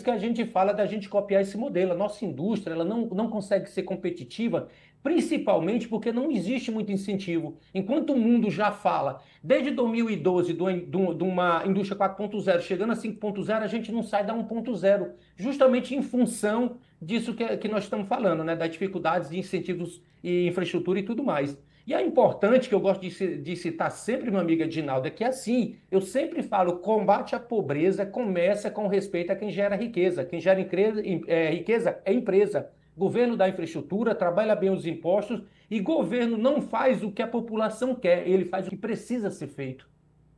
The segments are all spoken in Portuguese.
que a gente fala da gente copiar esse modelo. A nossa indústria ela não consegue ser competitiva, principalmente porque não existe muito incentivo. Enquanto o mundo já fala, desde 2012, de uma indústria 4.0 chegando a 5.0, a gente não sai da 1.0, justamente em função disso que nós estamos falando, né? Das dificuldades de incentivos e infraestrutura e tudo mais. E é importante que eu gosto de citar sempre, meu amigo Edinaldo, é que assim, eu sempre falo, combate à pobreza começa com respeito a quem gera riqueza. Quem gera riqueza é empresa. Governo dá infraestrutura, trabalha bem os impostos e governo não faz o que a população quer, ele faz o que precisa ser feito.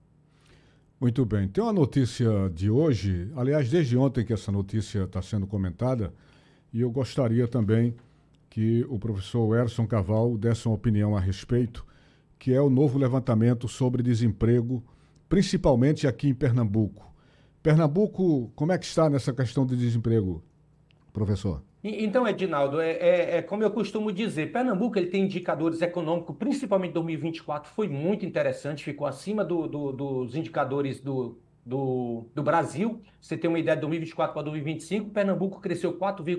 Muito bem. Tem uma notícia de hoje, aliás, desde ontem que essa notícia está sendo comentada, e eu gostaria também que o professor Erson Caval desse uma opinião a respeito, que é o novo levantamento sobre desemprego, principalmente aqui em Pernambuco. Pernambuco, como é que está nessa questão de desemprego, professor? Então, Edinaldo, é como eu costumo dizer, Pernambuco ele tem indicadores econômicos, principalmente 2024, foi muito interessante, ficou acima dos indicadores do Brasil. Você tem uma ideia de 2024 para 2025, Pernambuco cresceu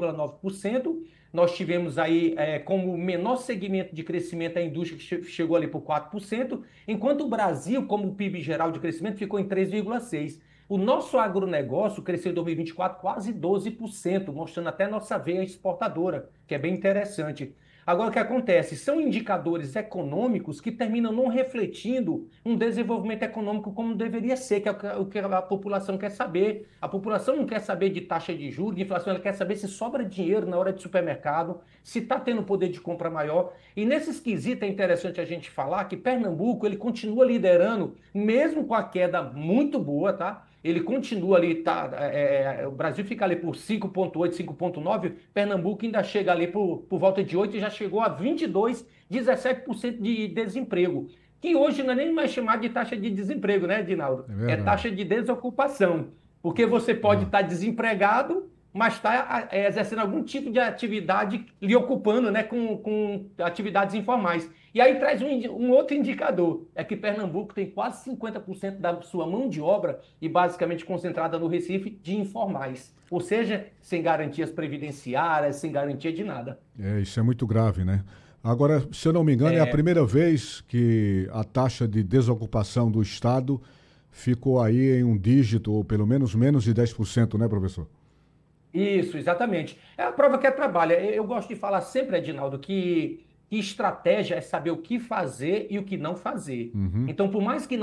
4,9%. Nós tivemos aí como menor segmento de crescimento a indústria que chegou ali por 4%, enquanto o Brasil, como o PIB geral de crescimento, ficou em 3,6%. O nosso agronegócio cresceu em 2024 quase 12%, mostrando até nossa veia exportadora, que é bem interessante. Agora, o que acontece? São indicadores econômicos que terminam não refletindo um desenvolvimento econômico como deveria ser, que é o que a população quer saber. A população não quer saber de taxa de juros, de inflação, ela quer saber se sobra dinheiro na hora de supermercado, se está tendo poder de compra maior. E nesses quesitos é interessante a gente falar que Pernambuco ele continua liderando, mesmo com a queda muito boa, tá? Ele continua ali, tá, o Brasil fica ali por 5,8, 5,9, Pernambuco ainda chega ali por volta de 8 e já chegou a 22, 17% de desemprego. Que hoje não é nem mais chamado de taxa de desemprego, né, Edinaldo? É É verdade. taxa de desocupação. Porque você pode Ah, estar desempregado, mas está exercendo algum tipo de atividade lhe ocupando, né, com atividades informais. E aí traz um outro indicador, é que Pernambuco tem quase 50% da sua mão de obra e basicamente concentrada no Recife de informais, ou seja, sem garantias previdenciárias, sem garantia de nada. isso é muito grave, né? Agora, se eu não me engano, é a É, primeira vez que a taxa de desocupação do Estado ficou aí em um dígito, ou pelo menos menos de 10%, né, professor? isso, exatamente. É a prova que é trabalho. Eu gosto de falar sempre, Edinaldo, que estratégia é saber o que fazer e o que não fazer. Uhum. Então, por mais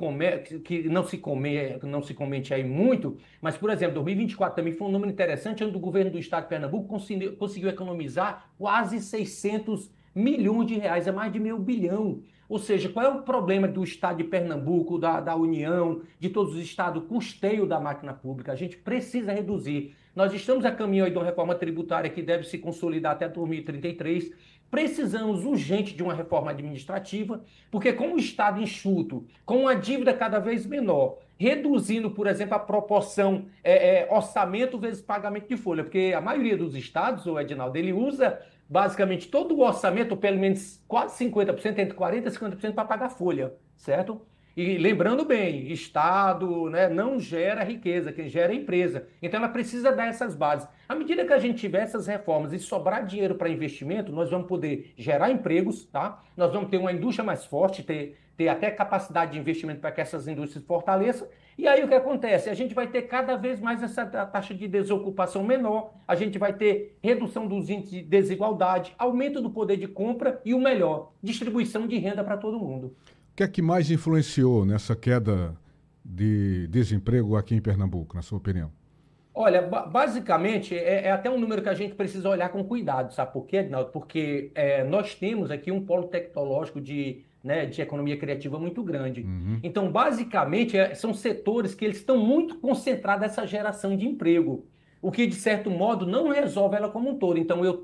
que não se comente aí muito, mas, por exemplo, 2024 também foi um número interessante, onde o governo do estado de Pernambuco conseguiu economizar quase 600 milhões de reais, é mais de meio bilhão. Ou seja, qual é o problema do estado de Pernambuco, da União, de todos os estados, o custeio da máquina pública? A gente precisa reduzir. Nós estamos a caminho aí de uma reforma tributária que deve se consolidar até 2033. Precisamos urgente de uma reforma administrativa, porque com o Estado enxuto, com a dívida cada vez menor, reduzindo, por exemplo, a proporção orçamento vezes pagamento de folha, porque a maioria dos estados, o Edinaldo, ele usa basicamente todo o orçamento, ou pelo menos quase 50%, entre 40% e 50% para pagar folha, certo? E lembrando bem, Estado, né, não gera riqueza, quem gera é a empresa. Então ela precisa dar essas bases. À medida que a gente tiver essas reformas e sobrar dinheiro para investimento, nós vamos poder gerar empregos, tá? Nós vamos ter uma indústria mais forte, ter até capacidade de investimento para que essas indústrias fortaleçam. E aí o que acontece? A gente vai ter cada vez mais essa taxa de desocupação menor, a gente vai ter redução dos índices de desigualdade, aumento do poder de compra e o melhor, distribuição de renda para todo mundo. O que é que mais influenciou nessa queda de desemprego aqui em Pernambuco, na sua opinião? Olha, basicamente é até um número que a gente precisa olhar com cuidado, sabe por quê, Ednaldo? Porque nós temos aqui um polo tecnológico né, de economia criativa muito grande. Uhum. Então, basicamente, são setores que eles estão muito concentrados nessa geração de emprego, o que, de certo modo, não resolve ela como um todo. Então, eu ter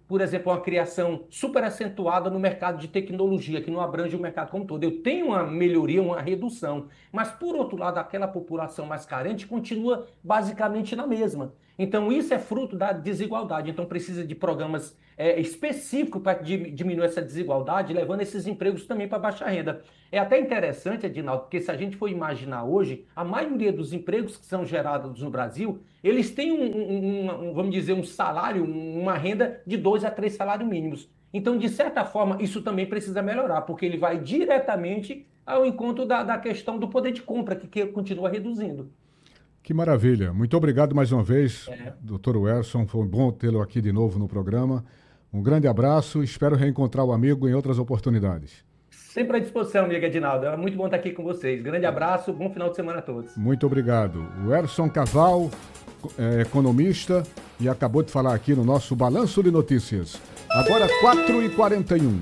por exemplo, uma criação super acentuada no mercado de tecnologia, que não abrange o mercado como um todo. Eu tenho uma melhoria, uma redução, mas, por outro lado, aquela população mais carente continua basicamente na mesma. Então, isso é fruto da desigualdade. Então, precisa de programas específicos para diminuir essa desigualdade, levando esses empregos também para baixa renda. É até interessante, Edinaldo, porque se a gente for imaginar hoje, a maioria dos empregos que são gerados no Brasil, eles têm vamos dizer, um salário, uma renda de 2 a 3 salários mínimos. Então, de certa forma, isso também precisa melhorar, porque ele vai diretamente ao encontro da questão do poder de compra, que continua reduzindo. Que maravilha. Muito obrigado mais uma vez, É. doutor Werson. Foi bom tê-lo aqui de novo no programa. Um grande abraço. Espero reencontrar o amigo em outras oportunidades. Sempre à disposição, amiga Edinaldo. É muito bom estar aqui com vocês. Grande abraço, bom final de semana a todos. Muito obrigado. O Werson Caval, economista, e acabou de falar aqui no nosso Balanço de Notícias. Agora 4h41.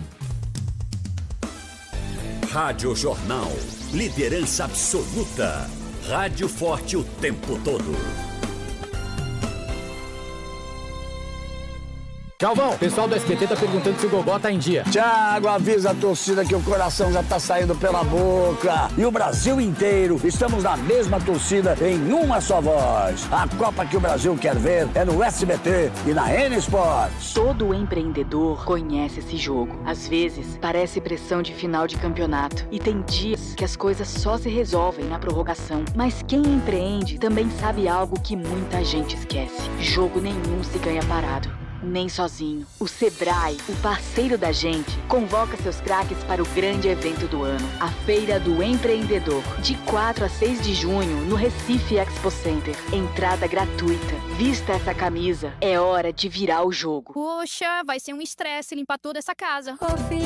Rádio Jornal. Liderança absoluta. Rádio forte o tempo todo. Galvão, o pessoal do SBT tá perguntando se o Gogó tá em dia. Thiago, avisa a torcida que o coração já tá saindo pela boca. E o Brasil inteiro, estamos na mesma torcida, em uma só voz. A Copa que o Brasil quer ver é no SBT e na N Sports. Todo empreendedor conhece esse jogo. Às vezes, parece pressão de final de campeonato. E tem dias que as coisas só se resolvem na prorrogação. Mas quem empreende também sabe algo que muita gente esquece. Jogo nenhum se ganha parado. Nem sozinho. O Sebrae, o parceiro da gente, convoca seus craques para o grande evento do ano, a Feira do Empreendedor, de 4 a 6 de junho, no Recife Expo Center. Entrada gratuita. Vista essa camisa, é hora de virar o jogo. Poxa, vai ser um estresse limpar toda essa casa.